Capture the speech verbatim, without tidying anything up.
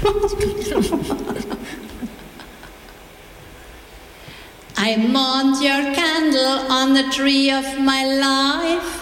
I mount your candle on the tree of my life.